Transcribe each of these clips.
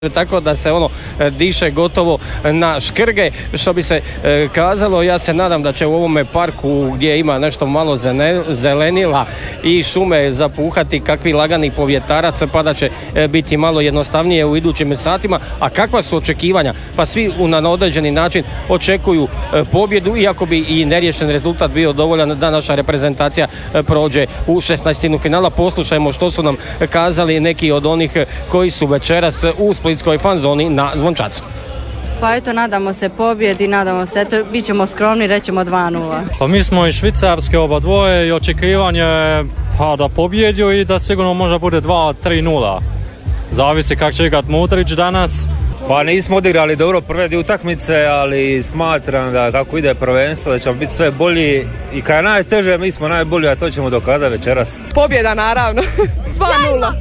tako da se diše gotovo na škrge, što bi se kazalo. Ja se nadam da će u ovome parku gdje ima nešto malo zelenila i šume zapuhati kakvi lagani povjetarac, pa da će biti malo jednostavnije u idućim satima. A kakva su očekivanja? Pa svi na određeni način očekuju pobjedu, iako bi i neriješen rezultat bio dovoljan da naša reprezentacija prođe u 16. finala. Poslušajmo što su nam kazali neki od onih koji su večeras u splitskoj fan zoni na Zvončacu. Pa eto, nadamo se pobjedi, nadamo se, eto, bit ćemo skromni, rećemo 2-0. Pa mi smo iz Švicarske oba dvoje i očekivanje da pobjedio i da sigurno možda bude 2-3-0. Zavisi kako će igrat Mudrić danas. Pa nismo odigrali dobro prve dvije utakmice, ali smatram da kako ide prvenstvo da ćemo biti sve bolji i kad je najteže mi smo najbolji, a to ćemo dokazati večeras. Pobjeda naravno. 2-0.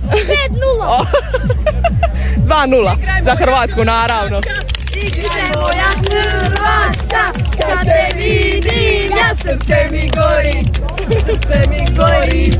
2-0 za Hrvatsku naravno. Igraj moja Hrvatska, kad te vidim, ja srce mi gori, srce mi gori.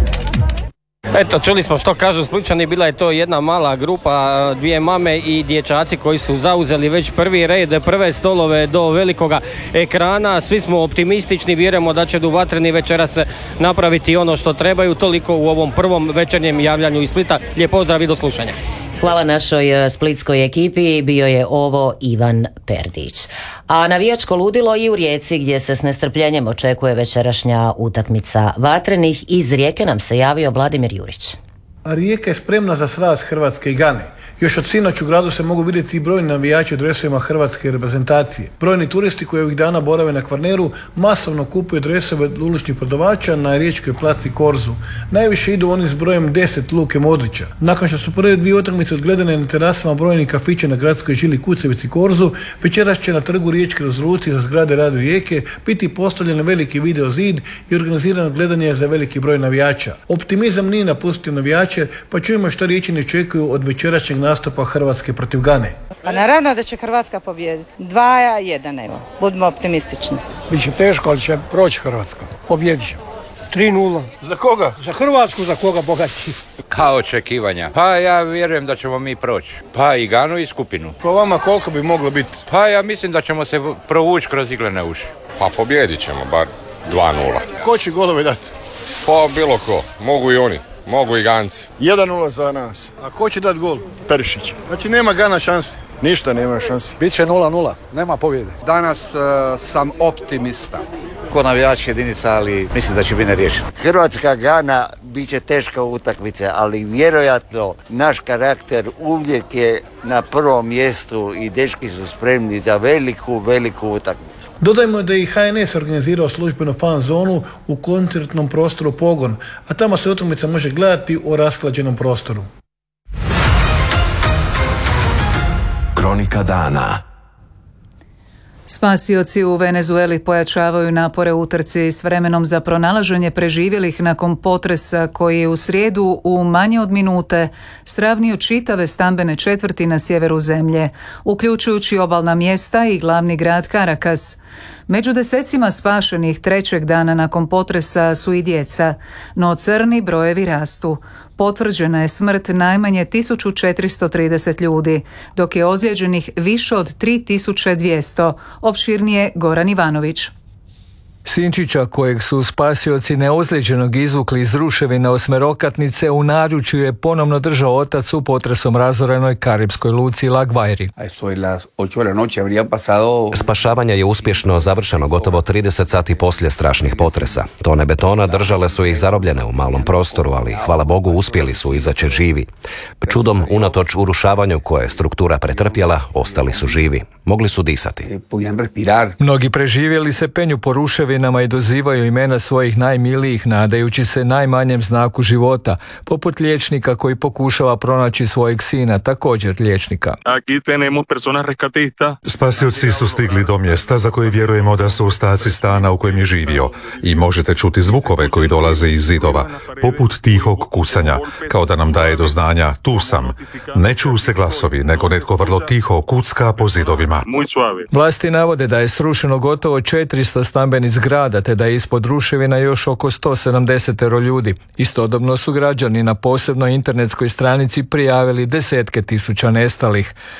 Eto, čuli smo što kažu Splićani, bila je to jedna mala grupa, dvije mame i dječaci koji su zauzeli već prvi red, prve stolove do velikoga ekrana. Svi smo optimistični, vjerujemo da će Vatreni večeras napraviti ono što trebaju. Toliko u ovom prvom večernjem javljanju iz Splita. Lijep pozdrav i do slušanja. Hvala našoj splitskoj ekipi, bio je ovo Ivan Perdić. A navijačko ludilo i u Rijeci gdje se s nestrpljenjem očekuje večerašnja utakmica Vatrenih. Iz Rijeke nam se javio Vladimir Jurić. Rijeka je spremna za sraz Hrvatske i Gane. Još od sinoć u gradu se mogu vidjeti i brojni navijači u dresovima hrvatske reprezentacije. Brojni turisti koji ovih dana borave na Kvarneru masovno kupuju dresove od uličnih prodavača na riječkoj placi Korzu. Najviše idu oni s brojem 10 Luke Modrića. Nakon što su prve dvije utakmice odgledane na terasama brojnih kafića na gradskoj žili Kucevici Korzu, večeras će na trgu Riječke rezolucije za zgrade Radio Rijeke biti postavljen veliki video zid i organizirano gledanje za veliki broj navijača. Optimizam nije napustio navijače, pa čujemo što Riječani očekuju od večerašnjeg nastupa Hrvatske protiv Gane. Pa naravno da će Hrvatska pobijediti. 2-1, evo. Budimo optimistični. Biće teško, ali će proći Hrvatska. Pobjedit će. 3-0. Za koga? Za Hrvatsku, za koga bogati. Kao očekivanja. Pa ja vjerujem da ćemo mi proći. Pa i Ganu i skupinu. Po vama koliko bi moglo biti? Pa ja mislim da ćemo se provući kroz iglene uši. Pa pobjedit ćemo bar 2-0. Ko će golove dati? Pa bilo ko. Mogu i oni. Mogu i Ganci. 1-0 za nas. A ko će dati gol? Perišić. Znači nema Gana šanse? Ništa nema šanse. Biće 0-0, nema pobjede. Danas sam optimista. Ko navijač jedinica, ali mislim da će biti neriješeno. Hrvatska Gana bit će teška utakmica, ali vjerojatno naš karakter uvijek je na prvom mjestu i dečki su spremni za veliku utakmicu. Dodajmo da je i HNS organizirao službenu fan zonu u koncertnom prostoru Pogon, a tamo se utakmica može gledati u rasklađenom prostoru. Kronika dana. Spasioci u Venezueli pojačavaju napore u utrci s vremenom za pronalaženje preživjelih nakon potresa koji je u srijedu u manje od minute sravnio čitave stambene četvrti na sjeveru zemlje, uključujući obalna mjesta i glavni grad Caracas. Među desecima spašenih trećeg dana nakon potresa su i djeca, no crni brojevi rastu. Potvrđena je smrt najmanje 1430 ljudi, dok je ozlijeđenih više od 3200, opširnije Goran Ivanović. Sinčića, kojeg su spasioci neozlijeđenog izvukli iz ruševina osmerokatnice, u naručju je ponovno držao otac u potresom razorenoj karipskoj luci La Guairi. Spašavanje je uspješno završeno gotovo 30 sati poslije strašnih potresa. Tone betona držale su ih zarobljene u malom prostoru, ali hvala Bogu uspjeli su izaći živi. Čudom, unatoč urušavanju koje je struktura pretrpjela, ostali su živi. Mogli su disati. Mnogi preživjeli se penju po ruševinama i dozivaju imena svojih najmilijih, nadajući se najmanjem znaku života, poput liječnika koji pokušava pronaći svojeg sina, također liječnika. Spasioci su stigli do mjesta za koje vjerujemo da su ostaci stana u kojem je živio i možete čuti zvukove koji dolaze iz zidova, poput tihog kucanja, kao da nam daje do znanja tu sam. Ne čuju se glasovi, nego netko vrlo tiho kucka po zidovima. Vlasti navode da je srušeno gotovo 400 stambenih zgrada te da je ispod ruševina još oko 170 ljudi. Istodobno su građani na posebnoj internetskoj stranici prijavili desetke tisuća nestalih.